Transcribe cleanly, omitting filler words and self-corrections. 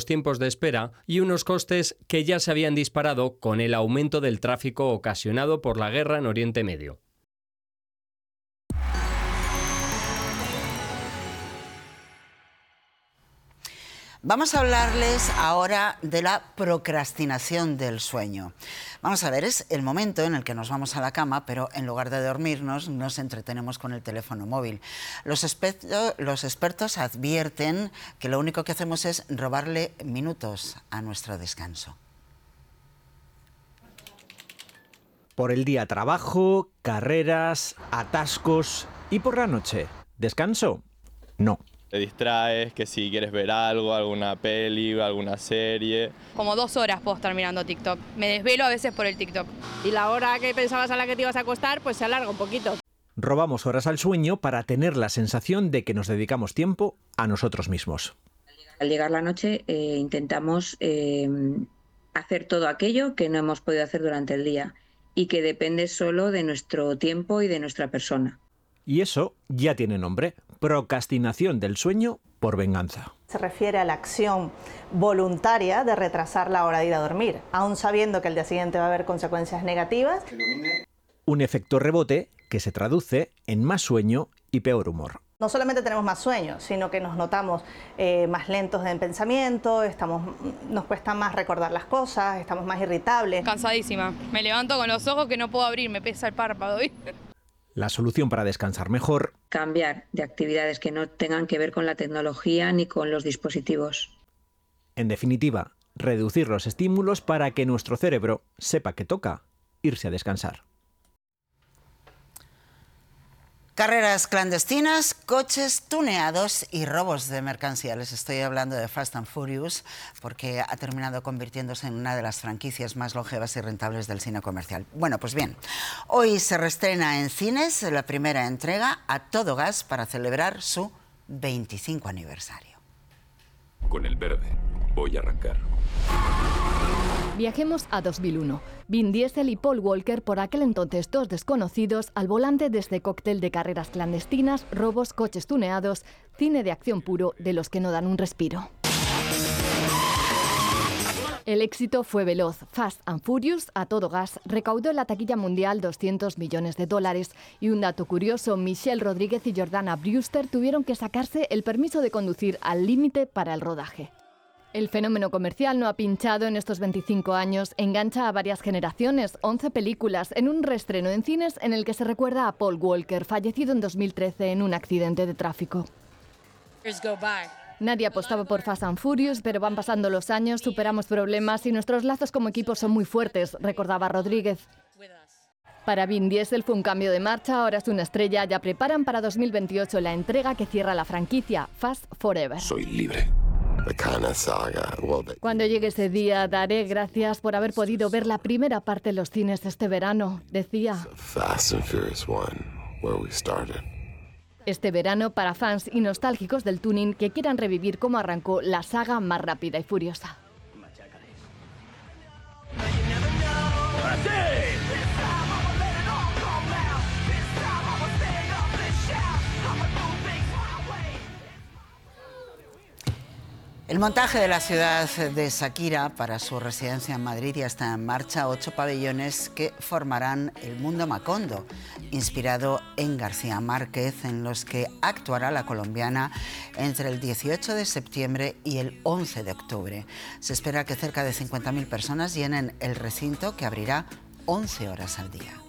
tiempos de espera y unos costes que ya se habían disparado con el aumento del tráfico ocasionado por la guerra en Oriente Medio. Vamos a hablarles ahora de la procrastinación del sueño. Vamos a ver, es el momento en el que nos vamos a la cama, pero en lugar de dormirnos nos entretenemos con el teléfono móvil. Los expertos advierten que lo único que hacemos es robarle minutos a nuestro descanso. Por el día trabajo, carreras, atascos y por la noche, ¿descanso? No. Te distraes, que si quieres ver algo, alguna peli, alguna serie. Como 2 horas puedo estar mirando TikTok. Me desvelo a veces por el TikTok. Y la hora que pensabas a la que te ibas a acostar, pues se alarga un poquito. Robamos horas al sueño para tener la sensación de que nos dedicamos tiempo a nosotros mismos. Al llegar la noche intentamos hacer todo aquello que no hemos podido hacer durante el día y que depende solo de nuestro tiempo y de nuestra persona. Y eso ya tiene nombre, procrastinación del sueño por venganza. Se refiere a la acción voluntaria de retrasar la hora de ir a dormir, aun sabiendo que el día siguiente va a haber consecuencias negativas. Un efecto rebote que se traduce en más sueño y peor humor. No solamente tenemos más sueño, sino que nos notamos más lentos en pensamiento, nos cuesta más recordar las cosas, estamos más irritables. Cansadísima. Me levanto con los ojos que no puedo abrir, me pesa el párpado. La solución para descansar mejor: cambiar de actividades que no tengan que ver con la tecnología ni con los dispositivos. En definitiva, reducir los estímulos para que nuestro cerebro sepa que toca irse a descansar. Carreras clandestinas, coches tuneados y robos de mercancía. Les estoy hablando de Fast and Furious porque ha terminado convirtiéndose en una de las franquicias más longevas y rentables del cine comercial. Bueno, pues bien, hoy se reestrena en cines la primera entrega a todo gas para celebrar su 25 aniversario. Con el verde voy a arrancar. Viajemos a 2001. Vin Diesel y Paul Walker, por aquel entonces 2 desconocidos, al volante de este cóctel de carreras clandestinas, robos, coches tuneados, cine de acción puro de los que no dan un respiro. El éxito fue veloz. Fast and Furious, a todo gas, recaudó en la taquilla mundial $200 millones. Y un dato curioso, Michelle Rodríguez y Jordana Brewster tuvieron que sacarse el permiso de conducir al límite para el rodaje. El fenómeno comercial no ha pinchado en estos 25 años, engancha a varias generaciones, 11 películas, en un reestreno en cines en el que se recuerda a Paul Walker, fallecido en 2013 en un accidente de tráfico. Nadie apostaba por Fast and Furious, pero van pasando los años, superamos problemas y nuestros lazos como equipo son muy fuertes, recordaba Rodríguez. Para Vin Diesel fue un cambio de marcha, ahora es una estrella, ya preparan para 2028 la entrega que cierra la franquicia, Fast Forever. Soy libre. Cuando llegue ese día, daré gracias por haber podido ver la primera parte en los cines este verano, decía. Este verano para fans y nostálgicos del tuning que quieran revivir cómo arrancó la saga más rápida y furiosa. El montaje de la ciudad de Shakira para su residencia en Madrid ya está en marcha. 8 pabellones que formarán el Mundo Macondo, inspirado en García Márquez, en los que actuará la colombiana entre el 18 de septiembre y el 11 de octubre. Se espera que cerca de 50.000 personas llenen el recinto, que abrirá 11 horas al día.